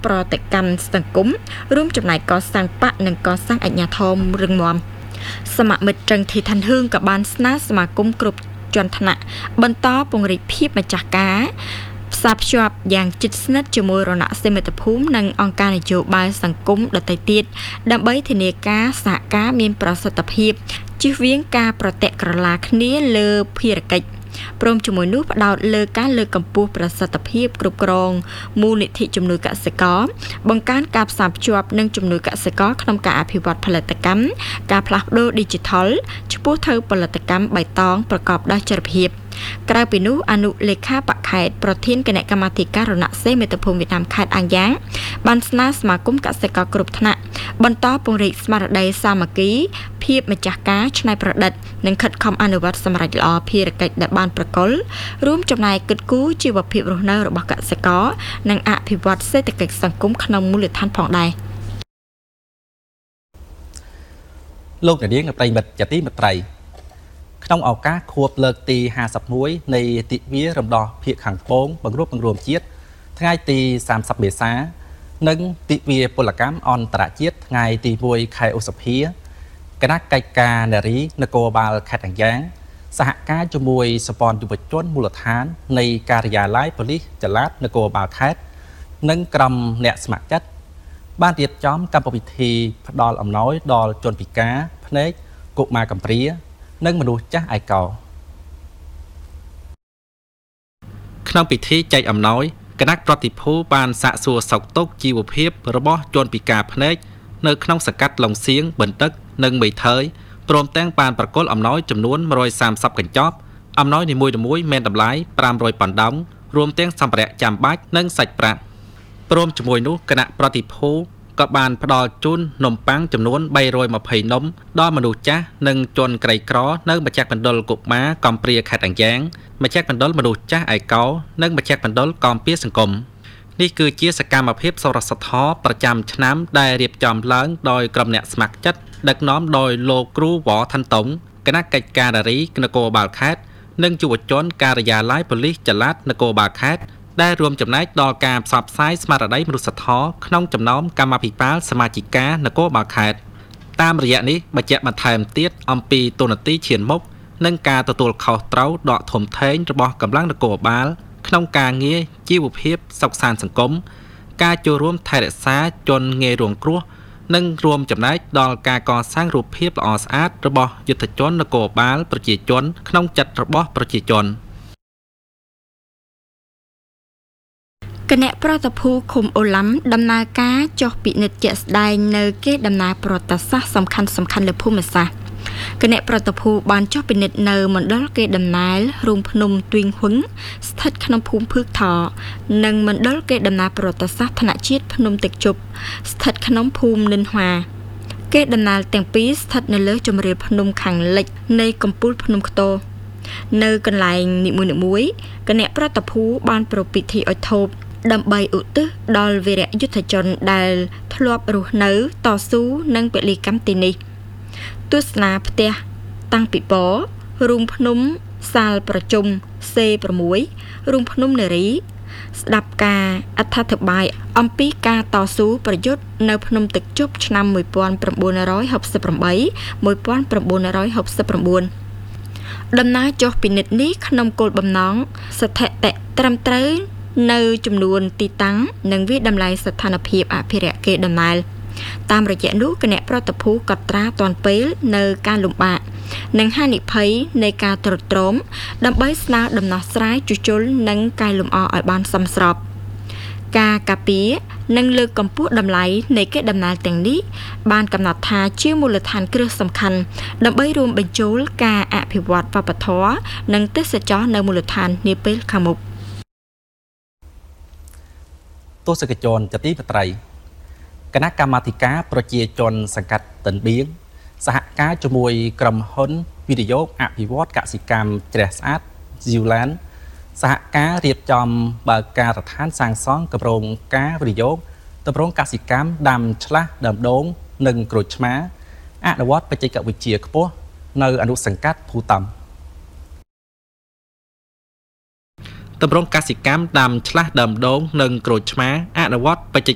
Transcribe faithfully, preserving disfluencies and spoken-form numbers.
ប្រតិកម្មសង្គមរួមចំណែកកសាងបកនិងកសាងអាជ្ញាធររឹងមាំសមាមិត្តត្រឹងធីឋានហឿងក៏បានស្នើសមាគមគ្រប់ជាន់ថ្នាក់បន្តពង្រីកភាពម្ចាស់ការផ្សារភ្ជាប់យ៉ាងជិតស្និទ្ធជាមួយរណសិមិត្តភូមិនិងអង្គការនយោបាយសង្គមដទៃទៀតដើម្បីធានាការសហការមានប្រសិទ្ធភាពជៀសវាងការប្រតិក្រឡាគ្នាលើភារកិច្ចព្រមជាមួយនោះផ្ដោតលើការលើកកម្ពស់ប្រសិទ្ធភាពគ្រប់គ្រងមូលនិធិជំនួយកសិករបង្កើនការផ្សារភ្ជាប់និងជំនួយកសិករក្នុងការអភិវឌ្ឍផលិតកម្មការផ្លាស់ប្ដូរ Digital ចំពោះទៅផលិតកម្មបៃតងប្រកបដោយចីរភាពក្រៅពីនោះអនុលេខាបខេត្តប្រធានគណៈកម្មាធិការរណសិមិត្តភូមិវៀតណាមខេត្តអាំងយ៉ាងបានស្នើសមាគមកសិករគ្រប់ថ្នាក់បន្តពង្រីកស្មារតីសាមគ្គីភាពម្ចាស់ការច្នៃប្រឌិតនិងខិតខំអនុវត្តសម្រេចល្អភារកិច្ចដែលបានប្រកល់រួមចំណែកគិតគូរជីវភាពរស់នៅរបស់កសិករនិងអភិវឌ្ឍសេដ្ឋកិច្ចសង្គមក្នុងមូលដ្ឋានផងដែរលោកអ្នកនាងប្រិយមិត្តជាទីមេត្រីក្នុងឱកាសខួបលើកទីห้าสิบเอ็ดនៃទិវារំដោះភាគខាងត្បូងបង្រួបបង្រួមជាតិថ្ងៃទីสามสิบមេសានិងទិវាពលកម្មអន្តរជាតិថ្ងៃទីមួយខែឧសភាគណៈកិច្ចការនារីនគរបាលខេត្តអាំងយ៉ាងសហការជាមួយសម្ព័ន្ធយុវជនមូលដ្ឋាននៃការិយាល័យប៉ូលីសចល័តនគរបាលខេត្តនិងក្រុមអ្នកស្ម័គ្រចិត្តបានរៀបចំកម្មវិធីផ្ដល់អំណោយដល់ជនពិការភ្នែកកុមារកំព្រានិងមនុស្សចាស់ឯកោក្នុងពិធីចែកអំណោយគណៈប្រតិភូបានសាកសួរសោកទុក្ខជីវភាពរបស់ជនពិការភ្នែកនៅក្នុងសង្កាត់ឡុងសៀងបន្ទឹកនិងមេថើយព្រមទាំងបានប្រគល់អំណោយចំនួនmột trăm ba mươiកញ្ចប់អំណោយនីមួយៗមានតម្លៃfive hundredប៉ុណ្ណោះរួមទាំងសម្ភារៈចាំបាច់និងសាច់ប្រាក់ព្រមជាមួយនោះគណៈប្រតិភូក៏បានផ្ដល់ជូននំប៉័ងចំនួន三百二十នំដល់មនុស្សចាស់និងជនក្រីក្រនៅមជ្ឈមណ្ឌលកុមារកំព្រាខេត្តអាំងយ៉ាងមជ្ឈមណ្ឌលមនុស្សចាស់ឯកោនិងមជ្ឈមណ្ឌលកំព្រាសង្គមនេះគឺជាសកម្មភាពសរសធម៌ប្រចាំឆ្នាំដែលរៀបចំឡើងដោយក្រុមអ្នកស្ម័គ្រចិត្តដឹកនាំដោយលោកគ្រូវ៉ឋាន់តុងគណៈកិច្ចការនារីនគរបាលខេត្តនិងយុវជនការិយាល័យប៉ូលីសចល័តនគរបាលខេត្តដែលរួមចំណែកដល់ការផ្សព្វផ្សាយស្មារតីមនុស្សធម៌ក្នុងចំណោមកម្មាភិបាលសមាជិកានគរបាលខេត្តតាមរយៈនេះបញ្ជាក់បន្ថែមទៀតអំពីទូនាទីឈានមុខនិងការទទួលខុសត្រូវដកធំធេងរបស់កម្លាំងនគរបាលក្នុងការងារជីវភាពសុខសាន្តសង្គមការចូលរួមថែរក្សាជនងាយរងគ្រោះនិងរួមចំណែកដល់ការកសាងរូបភាពល្អស្អាតរបស់យុទ្ធជននគរបាលប្រជាជនក្នុងចិត្តរបស់ប្រជាជនគណៈប្រតិភូឃុំអូឡាំដំណើរការចុះពិនិត្យជាក់ស្ដែងនៅគេដំណើរប្រវត្តិសាស្ត្រសំខាន់សំខាន់លើភូមិសាស្ត្រគណៈប្រតិភូបានចុះពិនិត្យនៅមណ្ឌលគេដំណើររូងភ្នំទួងហ៊ុនស្ថិតក្នុងភូមិភឿកថនិងមណ្ឌលគេដំណើរប្រវត្តិសាស្ត្រថ្នាក់ជាតិភ្នំទឹកជប់ស្ថិតក្នុងភូមិនិនហွာគេដំណើរទាំងពីរស្ថិតនៅលើជម្រាលភ្នំខាងលិចនៃកំពូលភ្នំខ្ទរនៅកន្លែងនីមួយៗគណៈប្រតិភូបានប្រពៃពិធីអុជធូបដើម្បីឧទ្ទិសដល់វីរយុទ្ធជនដែលធ្លាប់រស់នៅតស៊ូនឹងពលិកម្មទីនេះទស្សនាផ្ទះតាំងពីពរូងភ្នំសាលប្រជុំ សេ-6 រូងភ្នំនារីស្ដាប់ការអត្ថាធិប្បាយអំពីការតស៊ូប្រយុទ្ធនៅភ្នំទឹកជប់ឆ្នាំmột nghìn chín trăm sáu mươi tám một nghìn chín trăm sáu mươi chínដំណើរចុះពិនិត្យនេះក្នុងគោលបំណងស្ថិតិត្រឹមត្រូវនៅចំនួនទីតាំងនិងវាតម្លៃស្ថានភាពអភិរក្សគេដំណើរតាមរយៈនោះគណៈប្រតិភូកត់ត្រាទាន់ពេលនៅការលំបាកនិងហានិភ័យនៃការទ្រុឌទ្រោមដើម្បីស្នើដំណោះស្រាយជួសជុលនិងកែលម្អឲ្យបានសមស្របការការពារនិងលើកកម្ពស់តម្លៃនៃគេដំណើរទាំងនេះបានកំណត់ថាជាមូលដ្ឋានគ្រឹះសំខាន់ដើម្បីរួមបញ្ចូលការអភិវឌ្ឍវប្បធម៌និងទេសចរណ៍នៅមូលដ្ឋាននាពេលខាងមុខទស្សនិកជនជាទីមេត្រីគណៈកម្មាធិការប្រជាជនសង្កាត់តិនបៀងសហការជាមួយក្រុមហ៊ុនវិនិយោគអភិវឌ្ឍកសិកម្មជ្រះស្អាត Zealand សហការរៀបចំបើកការដ្ឋានសាងសង់គម្រោងការវិនិយោគទម្រង់កសិកម្មដាំឆ្លាស់ដើមដូងនិងក្រូចឆ្មាអនុវត្តបច្ចេកវិទ្យាខ្ពស់នៅអនុសង្កាត់ភូតំទម្រង់កសិកម្មដាំឆ្លាស់ដើមដូងនិងក្រូចឆ្មាអនុវត្តបច្ចេក